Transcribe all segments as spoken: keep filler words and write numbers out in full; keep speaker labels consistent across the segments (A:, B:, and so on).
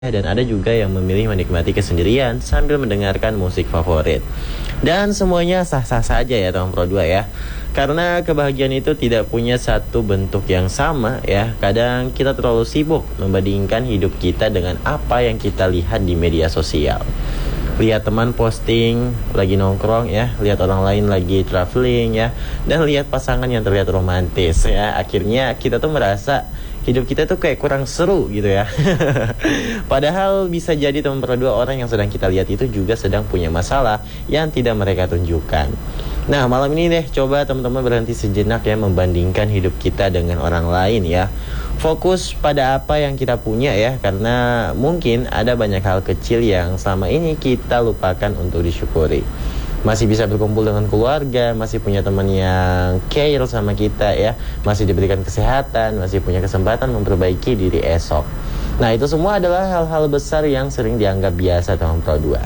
A: dan ada juga yang memilih menikmati kesendirian sambil mendengarkan musik favorit. Dan semuanya sah-sah saja ya teman Pro dua ya. Karena kebahagiaan itu tidak punya satu bentuk yang sama ya. Kadang kita terlalu sibuk membandingkan hidup kita dengan apa yang kita lihat di media sosial. Lihat teman posting lagi nongkrong ya, lihat orang lain lagi traveling ya, dan lihat pasangan yang terlihat romantis ya. Akhirnya kita tuh merasa hidup kita tuh kayak kurang seru gitu ya. Padahal bisa jadi teman Pro dua orang yang sedang kita lihat itu juga sedang punya masalah yang tidak mereka tunjukkan. Nah, malam ini deh coba teman-teman berhenti sejenak ya, membandingkan hidup kita dengan orang lain ya. Fokus pada apa yang kita punya ya, karena mungkin ada banyak hal kecil yang selama ini kita lupakan untuk disyukuri. Masih bisa berkumpul dengan keluarga, masih punya teman yang care sama kita ya, masih diberikan kesehatan, masih punya kesempatan memperbaiki diri esok. Nah, itu semua adalah hal-hal besar yang sering dianggap biasa teman Pro dua.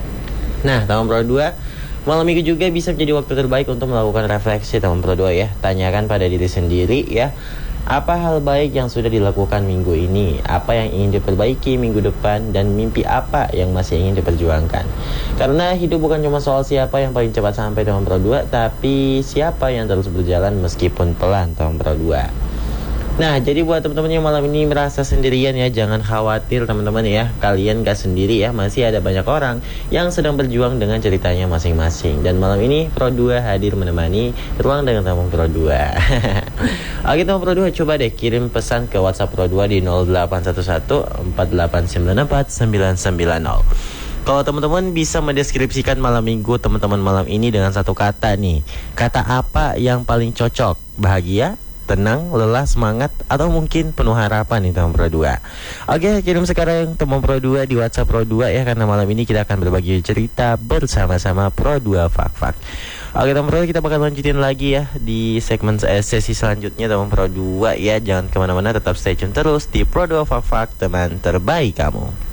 A: Nah, teman Pro dua, malam minggu juga bisa menjadi waktu terbaik untuk melakukan refleksi teman Pro dua ya. Tanyakan pada diri sendiri ya, apa hal baik yang sudah dilakukan minggu ini? Apa yang ingin diperbaiki minggu depan? Dan mimpi apa yang masih ingin diperjuangkan? Karena hidup bukan cuma soal siapa yang paling cepat sampai teman Pro dua, tapi siapa yang terus berjalan meskipun pelan teman Pro dua. Nah, jadi buat teman-teman yang malam ini merasa sendirian ya, jangan khawatir teman-teman ya. Kalian gak sendiri ya, masih ada banyak orang yang sedang berjuang dengan ceritanya masing-masing. Dan malam ini Pro dua hadir menemani ruang dengan teman Pro dua. Oke teman Pro dua, coba deh kirim pesan ke WhatsApp Pro dua di nol delapan satu satu empat delapan sembilan empat sembilan sembilan nol. Kalau teman-teman bisa mendeskripsikan malam minggu teman-teman malam ini dengan satu kata nih, kata apa yang paling cocok? Bahagia, tenang, lelah, semangat, atau mungkin penuh harapan nih teman Pro dua. Oke, kirim sekarang teman Pro dua di WhatsApp Pro dua ya, karena malam ini kita akan berbagi cerita bersama-sama Pro dua Fak Fak. Oke teman Pro dua, kita bakal lanjutin lagi ya di segmen eh, sesi selanjutnya teman Pro dua ya. Jangan kemana-mana, tetap stay tune terus di Pro dua Fak Fak, teman terbaik kamu.